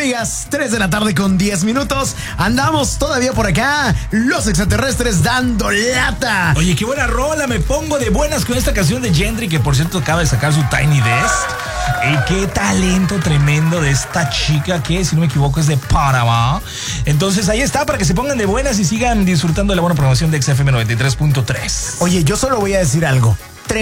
amigas, 3 de la tarde con 10 minutos. Andamos todavía por acá, los extraterrestres dando lata. Oye, qué buena rola, me pongo de buenas con esta canción de Gendry, que por cierto acaba de sacar su Tiny Desk. Y qué talento tremendo de esta chica que, si no me equivoco, es de Panamá. Entonces ahí está, para que se pongan de buenas y sigan disfrutando de la buena programación de XFM 93.3. Oye, yo solo voy a decir algo.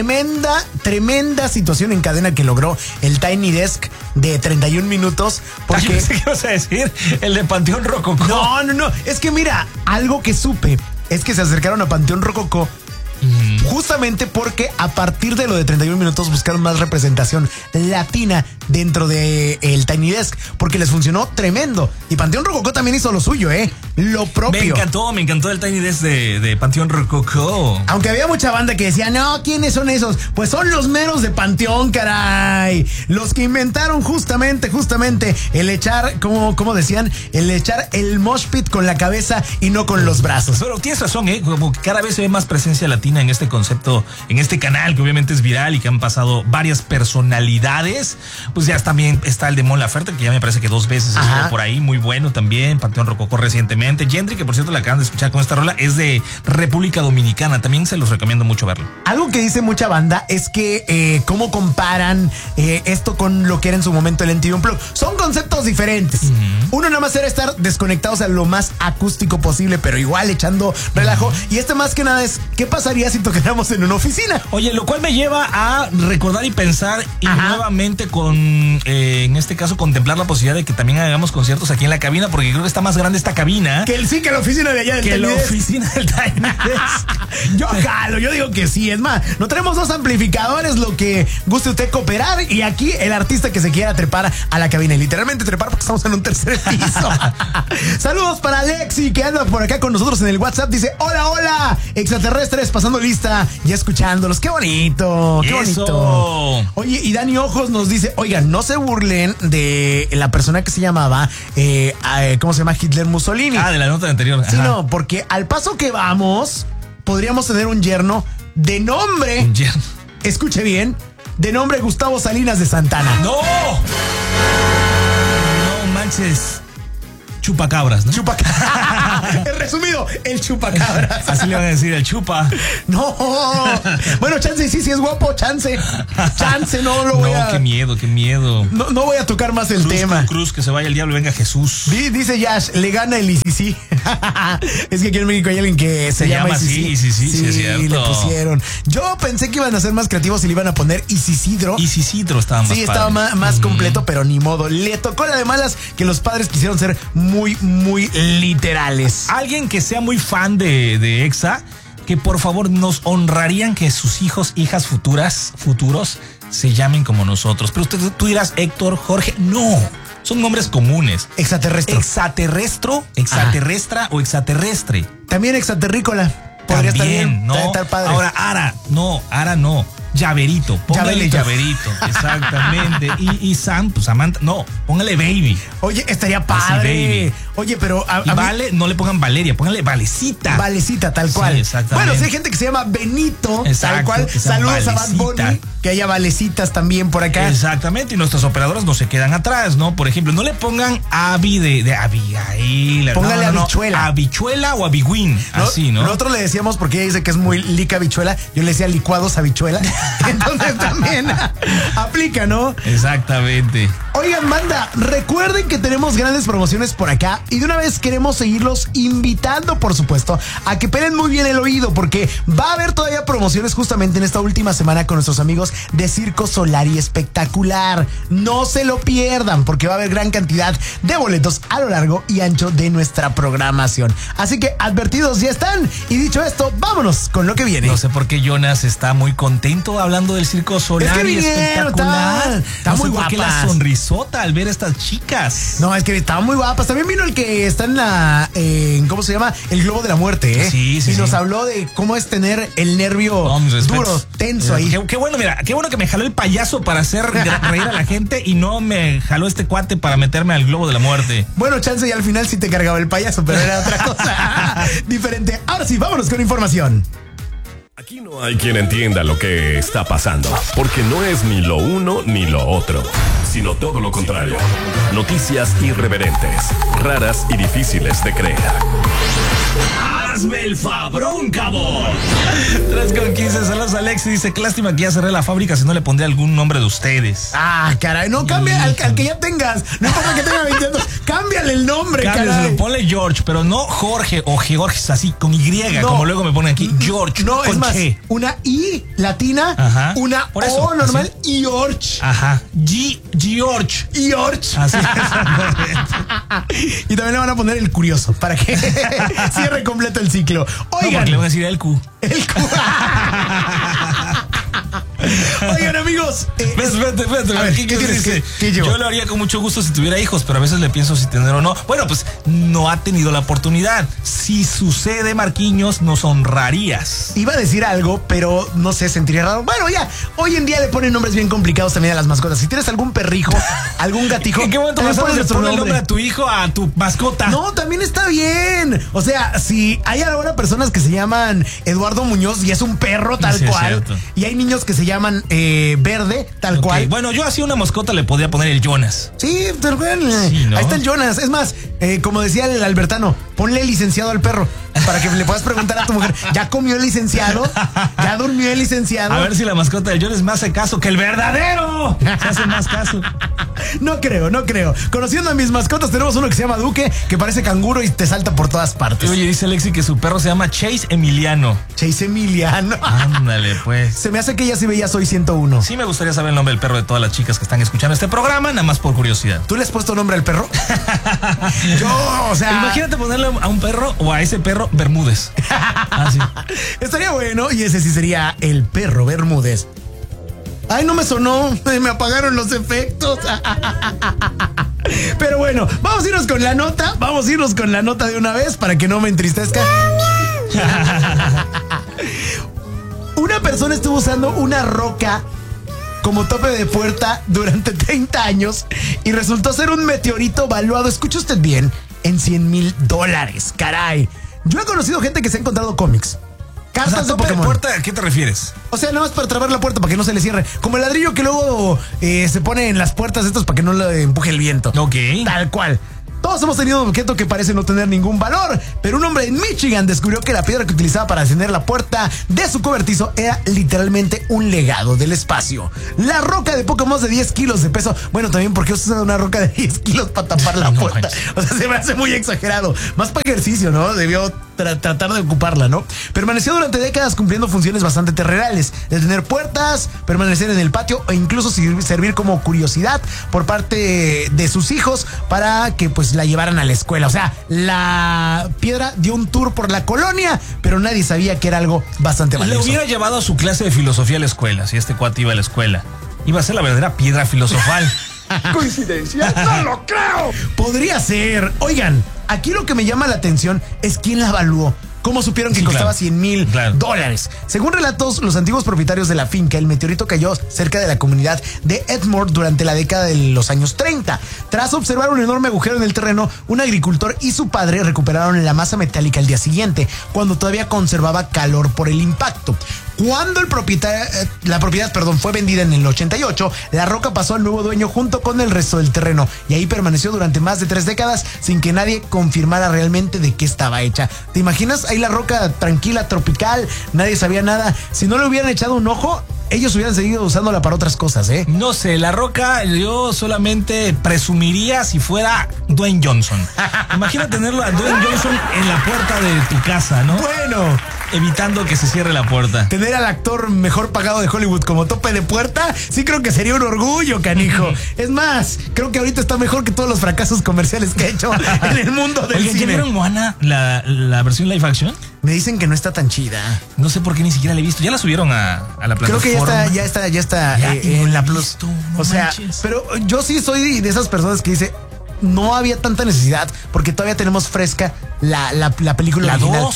Tremenda situación en cadena que logró el Tiny Desk de 31 minutos. Porque... ¿Qué ibas a decir? El de Panteón Rococó. No. Es que mira, algo que supe es que se acercaron a Panteón Rococó justamente porque a partir de lo de 31 minutos buscaron más representación latina dentro de el Tiny Desk, porque les funcionó tremendo. Y Panteón Rococó también hizo lo suyo, lo propio. Me encantó el Tiny Desk de Panteón Rococó. Aunque había mucha banda que decía, no, ¿quiénes son esos? Pues son los meros de Panteón, caray. Los que inventaron justamente el echar, como decían, el echar el mosh pit con la cabeza y no con los brazos. Pero tienes razón, como que cada vez se ve más presencia latina en este concepto, en este canal que obviamente es viral y que han pasado varias personalidades. Pues ya también está el de Mon Laferte, que ya me parece que 2 veces estuvo por ahí, muy bueno también. Panteón Rococó recientemente. Gendry, que por cierto la acaban de escuchar con esta rola, es de República Dominicana, también se los recomiendo mucho verlo. Algo que dice mucha banda es que cómo comparan esto con lo que era en su momento el MTV Unplugged. Son conceptos diferentes. Uno nada más era estar desconectados a lo más acústico posible, pero igual echando relajo. Y este más que nada es, ¿qué pasaría si tocáramos en una oficina? Oye, lo cual me lleva a recordar y pensar y nuevamente en este caso contemplar la posibilidad de que también hagamos conciertos aquí en la cabina, porque creo que está más grande esta cabina que la oficina de allá del que la oficina del Tiny Desk. Yo digo que sí. Es más, no tenemos 2 amplificadores, lo que guste usted cooperar, y aquí el artista que se quiera trepar a la cabina, y literalmente trepar porque estamos en un 3er piso. Saludos para Alexi, que anda por acá con nosotros en el WhatsApp. Dice, hola, extraterrestres, pasando lista, ya escuchándolos. Qué bonito, qué bonito. Oye, y Dani Ojos nos dice, oigan, no se burlen de la persona que se llamaba ¿cómo se llama? Hitler Mussolini. De la nota anterior. Sí, no, porque al paso que vamos, podríamos tener un yerno de nombre. Escuche bien, de nombre Gustavo Salinas de Santana. No manches. Chupacabras, ¿no? En resumido, el chupacabras. Así le van a decir, el chupa. No. Bueno, chance, sí es guapo, chance, no lo voy a... No, qué miedo. No voy a tocar más el tema. Cruz, que se vaya el diablo y venga Jesús. Dice Yash, le gana el ICC. Es que aquí en México hay alguien que se llama así. Sí, es cierto. Le pusieron. Yo pensé que iban a ser más creativos y le iban a poner Isisidro. Isisidro estaba más Sí, estaba más completo, pero ni modo. Le tocó la de malas que los padres quisieron ser muy literales. Alguien que sea muy fan de EXA, que por favor nos honrarían que sus hijas futuros se llamen como nosotros. Pero tú dirás, Héctor, Jorge, no. Son nombres comunes. Extraterrestra o extraterrestre. También extraterrícola. Podría estar bien, ¿no? Estar padre. Ahora, Ara no. Llaverito, póngale llaverito, exactamente. Y Sam, pues Samantha, no, póngale baby. Oye, estaría padre. Baby. Oye, pero Vale, no le pongan Valeria, póngale Valecita. Valecita, tal cual. Sí, exactamente. Bueno, si hay gente que se llama Benito, tal cual. Saludos Valecita. a Bad Bunny, que haya Valecitas también por acá. Exactamente, y nuestras operadoras no se quedan atrás, ¿no? Por ejemplo, no le pongan Abby de Abigail. Póngale habichuela. Habichuela o Abigüín, así, ¿no? Nosotros le decíamos, porque ella dice que es muy lica habichuela, yo le decía licuados habichuela. Entonces también aplica, ¿no? Exactamente. Oigan, banda, recuerden que tenemos grandes promociones por acá y de una vez queremos seguirlos invitando, por supuesto, a que pelen muy bien el oído, porque va a haber todavía promociones justamente en esta última semana con nuestros amigos de Circo Solari Espectacular. No se lo pierdan, porque va a haber gran cantidad de boletos a lo largo y ancho de nuestra programación. Así que advertidos ya están. Y dicho esto, vámonos con lo que viene. No sé por qué Jonas está muy contento hablando del Circo Solari Espectacular. Está muy guapa. La sonrisota al ver a estas chicas. No, es que estaban muy guapas. También vino el que está en ¿cómo se llama? El Globo de la Muerte, ¿eh? Sí. Y nos habló de cómo es tener el nervio duro, tenso ahí. Qué bueno, mira, qué bueno que me jaló el payaso para hacer reír a la gente y no me jaló este cuate para meterme al Globo de la Muerte. Bueno, chance y al final sí te cargaba el payaso, pero era otra cosa diferente. Ahora sí, vámonos con información. Aquí no hay quien entienda lo que está pasando, porque no es ni lo uno ni lo otro, sino todo lo contrario. Noticias irreverentes, raras y difíciles de creer. ¡Hazme el fabrón, cabrón! 3:15, saludos a Alex. Dice, qué lástima que ya cerré la fábrica, si no le pondré algún nombre de ustedes. Ah, caray, no, cambia al que ya tengas. No importa que tenga 20 años, cámbiale el nombre, caray. Ponle George, pero no Jorge o George, así, con Y, no, como luego me ponen aquí, George. No, con es más, Che. una I latina, ajá, una por eso, O normal, así. George. Ajá, George. George. Así es. Y también le van a poner el curioso, para que cierre completo el ciclo. Oigan. No, porque le van a decir el Q. El Q. Oigan, amigos. Espérate. A ver, ¿qué tienes? ¿Qué yo lo haría con mucho gusto si tuviera hijos, pero a veces le pienso si tener o no. Bueno, pues no ha tenido la oportunidad. Si sucede, Marquinhos, nos honrarías. Iba a decir algo, pero no sé, sentiría raro. Bueno, ya, hoy en día le ponen nombres bien complicados también a las mascotas. Si tienes algún perrijo, algún gatijo, ¿en qué momento vas a ponerle nuestro el nombre a tu hijo, a tu mascota? No, también está bien. O sea, si hay ahora personas que se llaman Eduardo Muñoz y es un perro tal sí, cual, y hay niños que se llaman Verde tal cual. Bueno, yo así a una mascota le podría poner el Jonas. Sí, tal cual. Sí, ¿no? Ahí está el Jonas. Es más, como decía el Albertano, ponle licenciado al perro para que le puedas preguntar a tu mujer, ¿ya comió el licenciado? ¿Ya durmió el licenciado? A ver si la mascota del Jonas me hace caso que el verdadero se hace más caso. No creo. Conociendo a mis mascotas, tenemos uno que se llama Duque, que parece canguro y te salta por todas partes. Oye, dice Alexi que su perro se llama Chase Emiliano. Chase Emiliano. Ándale, pues. Se me hace que ella sí veía Soy 101. Sí, me gustaría saber el nombre del perro de todas las chicas que están escuchando este programa, nada más por curiosidad. ¿Tú le has puesto nombre al perro? Yo, o sea... Imagínate ponerle a un perro o a ese perro Bermúdez. Así. Estaría bueno, y ese sí sería el perro Bermúdez. Ay, no me sonó, me apagaron los efectos. Pero bueno, vamos a irnos con la nota de una vez para que no me entristezca. Una persona estuvo usando una roca como tope de puerta durante 30 años y resultó ser un meteorito valuado, escuche usted bien, en $100,000. Caray. Yo he conocido gente que se ha encontrado cómics. Cartas de Pokémon. ¿Puerta? ¿A qué te refieres? O sea, nada más para trabar la puerta para que no se le cierre. Como el ladrillo que luego se pone en las puertas estos para que no le empuje el viento. Ok. Tal cual. Todos hemos tenido un objeto que parece no tener ningún valor, pero un hombre en Michigan descubrió que la piedra que utilizaba para encender la puerta de su cobertizo era literalmente un legado del espacio. La roca de poco más de 10 kilos de peso. Bueno, también porque usas una roca de 10 kilos para tapar la puerta. O sea, se me hace muy exagerado. Más para ejercicio, ¿no? Debió tratar de ocuparla, ¿no? Permaneció durante décadas cumpliendo funciones bastante terrenales, de tener puertas, permanecer en el patio e incluso servir como curiosidad por parte de sus hijos para que pues la llevaran a la escuela. O sea, la piedra dio un tour por la colonia, pero nadie sabía que era algo bastante valioso. Le hubiera llevado a su clase de filosofía a la escuela, si este cuate iba a la escuela. Iba a ser la verdadera piedra filosofal. ¿Coincidencia? ¡No lo creo! Podría ser. Oigan, aquí lo que me llama la atención es quién la evaluó. ¿Cómo supieron que costaba $100,000? Según relatos, los antiguos propietarios de la finca, el meteorito cayó cerca de la comunidad de Edmore durante la década de los años 30. Tras observar un enorme agujero en el terreno, un agricultor y su padre recuperaron la masa metálica al día siguiente, cuando todavía conservaba calor por el impacto. Cuando la propiedad fue vendida en el 88, la roca pasó al nuevo dueño junto con el resto del terreno y ahí permaneció durante más de 3 décadas sin que nadie confirmara realmente de qué estaba hecha. ¿Te imaginas? Ahí la roca tranquila, tropical, nadie sabía nada. Si no le hubieran echado un ojo, ellos hubieran seguido usándola para otras cosas, ¿eh? No sé, la roca yo solamente presumiría si fuera Dwayne Johnson. Imagina tenerlo a Dwayne Johnson en la puerta de tu casa, ¿no? Bueno, evitando que se cierre la puerta. Tener al actor mejor pagado de Hollywood como tope de puerta, sí creo que sería un orgullo, canijo. Es más, creo que ahorita está mejor que todos los fracasos comerciales que ha hecho en el mundo del cine. ¿Ya vieron Moana, la versión live action? Me dicen que no está tan chida. No sé por qué ni siquiera la he visto. Ya la subieron a la plataforma. Creo que ya está en la Plus. No o sea, manches. Pero yo sí soy de esas personas que dice, no había tanta necesidad porque todavía tenemos fresca la película la original. 2.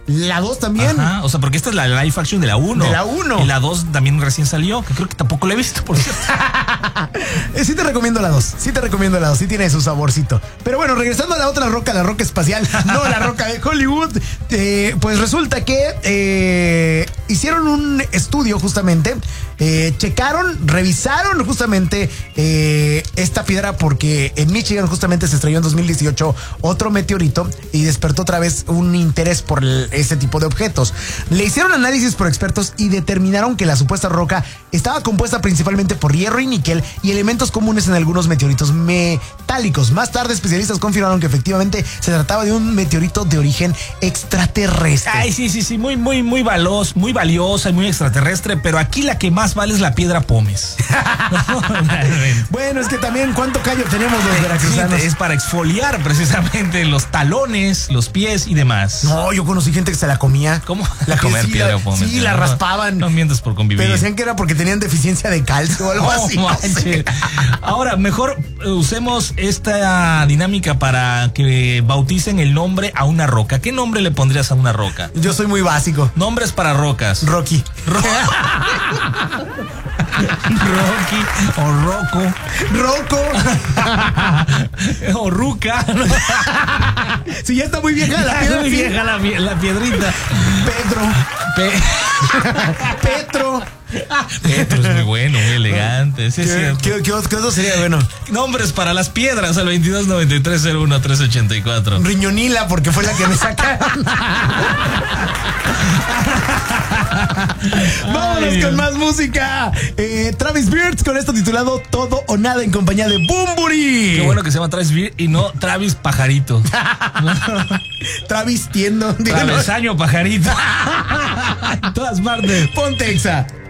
La 2 también. Ajá, o sea, porque esta es la live action de la 1. De la 1. Y la 2 también recién salió, que creo que tampoco la he visto, por cierto. Sí te recomiendo la 2. Sí te recomiendo la 2. Sí tiene su saborcito. Pero bueno, regresando a la otra roca, la roca espacial, no la roca de Hollywood. Pues resulta que hicieron un estudio justamente. Checaron, revisaron justamente esta piedra porque en Michigan justamente se estrelló en 2018 otro meteorito y despertó otra vez un interés por ese tipo de objetos. Le hicieron análisis por expertos y determinaron que la supuesta roca estaba compuesta principalmente por hierro y níquel y elementos comunes en algunos meteoritos metálicos. Más tarde, especialistas confirmaron que efectivamente se trataba de un meteorito de origen extraterrestre. Ay, sí, muy valiosa y muy extraterrestre, pero aquí la que más vale es la piedra pómez. Bueno, es que también cuánto callo tenemos los veracruzanos. Sí, es para exfoliar precisamente los talones, los pies y demás. No, yo conocí gente que se la comía. ¿Cómo? La comer sí, piedra pómez. Sí, la raspaban. No mientes por convivir. Pero decían que era porque tenían deficiencia de calcio o algo así. No sé. Ahora, mejor usemos esta dinámica para que bauticen el nombre a una roca. ¿Qué nombre le pondrías a una roca? Yo soy muy básico. Nombres para rocas. Rocky. Rocky o Rocco. O Ruca. Si ya está muy vieja la piedra. Muy vieja la piedrita. Petro. Petro es muy bueno, muy elegante. Sí, ¿Qué otro sería bueno? Nombres para las piedras al 229301-384. Riñonila, porque fue la que me sacaron. Vámonos con más música. Travis Beard con esto titulado Todo o Nada en compañía de Bumburi. Qué bueno que se llama Travis Beard y no Travis Pajarito. Travis Tiendo. Travesaño Pajarito. En todas partes. Ponte Exa.